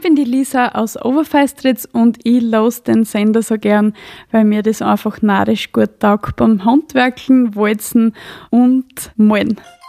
bin die Lisa aus Oberfeistritz und ich los den Sender so gern, weil mir das einfach narrisch gut taugt beim Handwerkeln, Walzen und Malen.